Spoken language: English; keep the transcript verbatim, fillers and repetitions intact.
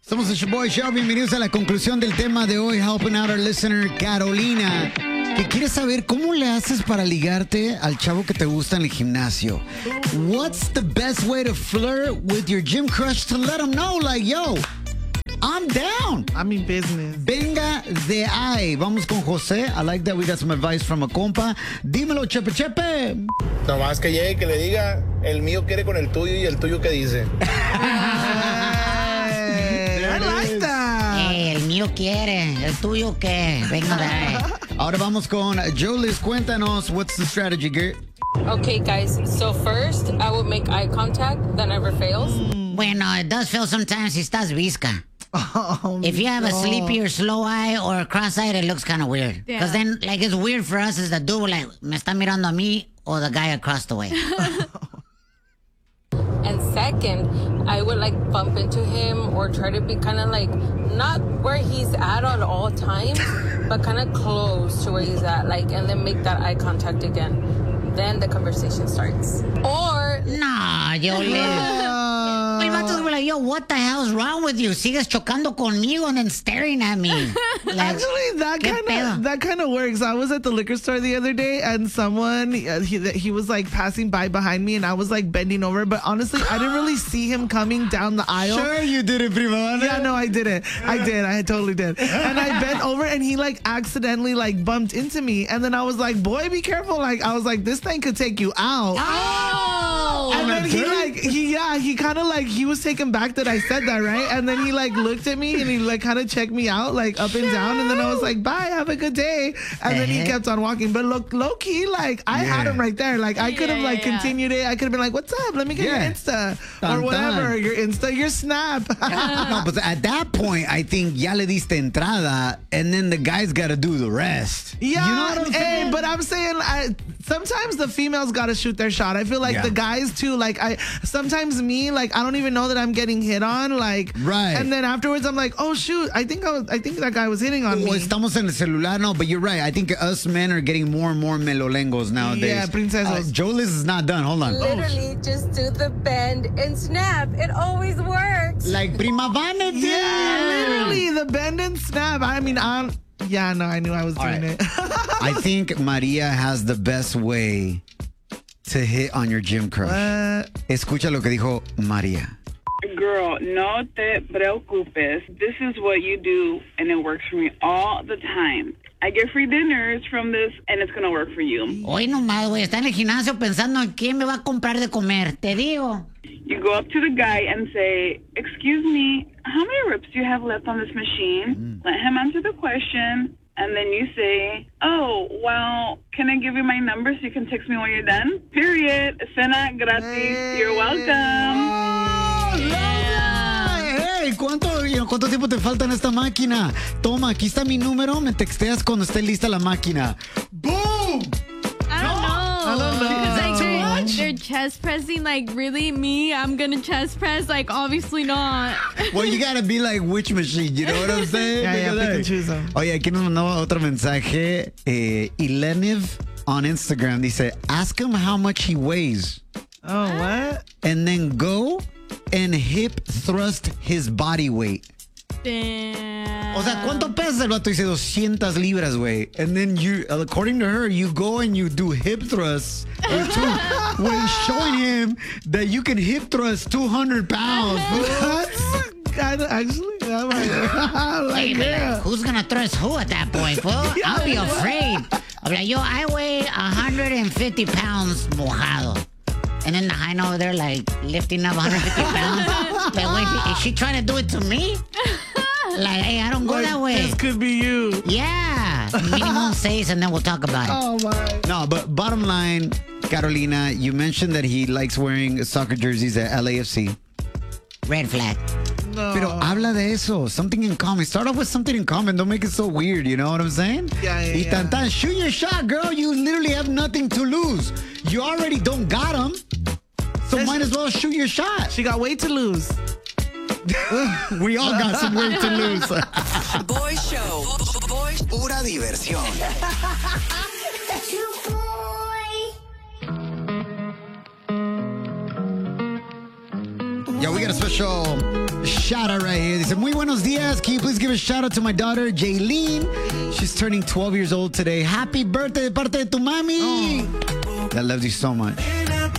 Somos el Boy Show. Bienvenidos a la conclusión del tema de hoy. Helping out our listener, Carolina, que quiere saber cómo le haces para ligarte al chavo que te gusta en el gimnasio. What's the best way to flirt with your gym crush to let him know, like, yo, I'm down. I'm in business. Venga de ahí. Vamos con José. I like that we got some advice from a compa. Dímelo, Chepe Chepe. Nomás que llegue y que le diga, el mío quiere con el tuyo y el tuyo que dice. I like that. Eh, el mío quiere, el tuyo qué, venga de ahí. Ahora vamos con Jolis. Cuéntanos, what's the strategy, girl? Okay, guys. So first, I would make eye contact. That never fails. Bueno, it does fail sometimes si estás visca. Oh, If you have a no. sleepy or slow eye or a cross-eyed, it looks kind of weird. Because Yeah. then, like, it's weird for us as the dude, like, me está mirando a mí or the guy across the way. And second, I would like bump into him or try to be kind of like not where he's at at all times, but kind of close to where he's at, like, and then make that eye contact again. Then the conversation starts. Or No, yo le... El vato es like, yo, what the hell is wrong with you? Sigues chocando conmigo and then staring at me. Like, Actually, that ¿qué kind pedo? of that kind of works. I was at the liquor store the other day, and someone uh, he he was like passing by behind me, and I was like bending over. But honestly, I didn't really see him coming down the aisle. Sure you did it, prima. Yeah, no, I didn't. I did. I totally did. And I bent over, and he like accidentally like bumped into me, and then I was like, "Boy, be careful!" Like I was like, "This thing could take you out." Oh! And then he like he yeah he kind of like he was taken back that I said that, right? And then he like looked at me and he like kind of checked me out like up and down, and then I was like, bye, have a good day, and then he Uh-huh. kept on walking. But look, low key, like I had Yeah. him right there. Like I could have Yeah, like yeah, yeah. continued it. I could have been like, what's up? Let me get Yeah. your Insta Tan, or whatever, tan. your Insta, your Snap. No, but at that point, I think ya le diste entrada, and then the guy's got to do the rest. Yeah, You know what I'm hey, saying? but I'm saying I, sometimes the females got to shoot their shot. I feel like Yeah. the guys too. Like I sometimes me like I don't even know that I'm getting hit on. Like Right. and then afterwards I'm like, oh shoot, I think I was I think that guy was hitting on O me. estamos en el celular, no, but you're right. I think us men are getting more and more melolengos nowadays. Yeah, princesos. Uh, Jolis is not done. Hold on. literally just do the bend and snap. It always works. Like prima vanity. Yeah, literally the bend and snap. I mean, I'm yeah, no, I knew I was doing right. it. I think Maria has the best way to hit on your gym crush. Uh, Escucha lo que dijo Maria. Girl, no te preocupes. This is what you do, and it works for me all the time. I get free dinners from this, and it's going to work for you. Hoy nomás, güey, está en el gimnasio pensando en quién me va a comprar de comer. Te digo. You go up to the guy and say, excuse me, how many reps do you have left on this machine? Let him answer the question, and then you say, oh, well, can I give you my number so you can text me when you're done? Period. Cena gratis. You're welcome. Hey, ¿cuánto, you know, ¿cuánto tiempo te falta en esta máquina? Toma, aquí está mi número. Me texteas cuando esté lista la máquina. ¡Boom! I don't know. I don't know. Because, like, Too they're, much? they're chest pressing. Like, really? Me? I'm gonna chest press? Like, obviously not. Well, you gotta be like which machine, you know what I'm saying? Yeah, yeah, Look at pick and that. choose 'em. Oye, aquí nos mandaba otro mensaje. Eh, Ileniv on Instagram dice, ask him how much he weighs oh what? and then go and hip thrust his body weight. Damn. O sea, ¿cuánto pesa el vato? Dice doscientas libras, güey. And then you, according to her, you go and you do hip thrusts with two, when showing him that you can hip thrust two hundred pounds. That's kind of actually. I'm like, I'm like, Wait, wait, yeah. who's gonna thrust who at that point, fool? I'll be afraid. I'll be like, yo, I weigh one hundred fifty pounds mojado. And then the hyena over there, like, lifting up one hundred fifty pounds. Like, wait, is she trying to do it to me? Like, hey, I don't go Like, that way. this could be you. Yeah. Minimum seis, and then we'll talk about it. Oh my. No, but bottom line, Carolina, you mentioned that he likes wearing soccer jerseys at L A F C. Red flag. No. Pero habla de eso. Something in common. Start off with something in common. Don't make it so weird. You know what I'm saying? Yeah, yeah, Y yeah. tan tan. Shoot your shot, girl. You literally have nothing to lose. You already don't got him. So Yes. might as well shoot your shot. She got weight to lose. We all got some weight to lose. Boy Show. Boy, pura diversión. Yeah, we got a special shout out right here. Dice, muy buenos días. Can you please give a shout out to my daughter, Jaylene? She's turning twelve years old today. Happy birthday de parte de tu mami. That loves you so much.